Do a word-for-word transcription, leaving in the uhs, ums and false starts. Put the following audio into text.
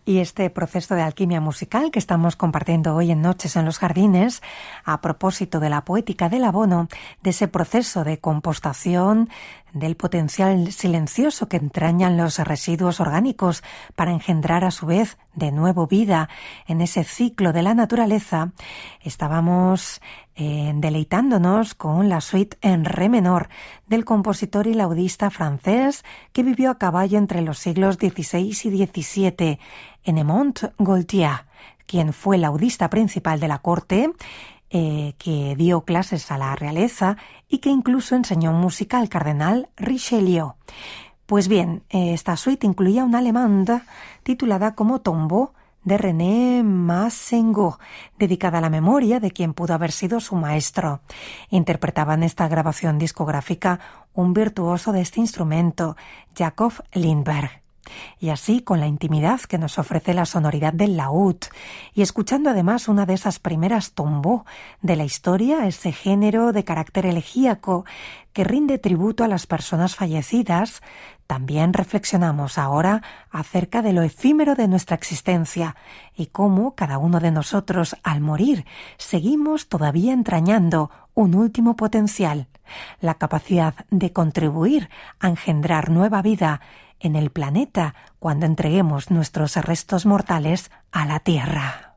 Y este proceso de alquimia musical que estamos compartiendo hoy en Noches en los Jardines, a propósito de la poética del abono, de ese proceso de compostación, del potencial silencioso que entrañan los residuos orgánicos para engendrar a su vez de nuevo vida en ese ciclo de la naturaleza, estábamos eh, deleitándonos con la suite en re menor del compositor y laudista francés que vivió a caballo entre los siglos dieciséis y diecisiete, Ennemond Gaultier, quien fue laudista principal de la corte, Eh, que dio clases a la realeza y que incluso enseñó música al cardenal Richelieu. Pues bien, eh, esta suite incluía una alemanda titulada como Tombeau de René Massengo, dedicada a la memoria de quien pudo haber sido su maestro. Interpretaba en esta grabación discográfica un virtuoso de este instrumento, Jakob Lindberg. Y así, con la intimidad que nos ofrece la sonoridad del laúd, y escuchando además una de esas primeras tombeaux de la historia, ese género de carácter elegíaco que rinde tributo a las personas fallecidas, también reflexionamos ahora acerca de lo efímero de nuestra existencia y cómo cada uno de nosotros, al morir, seguimos todavía entrañando un último potencial, la capacidad de contribuir a engendrar nueva vida en el planeta cuando entreguemos nuestros restos mortales a la Tierra.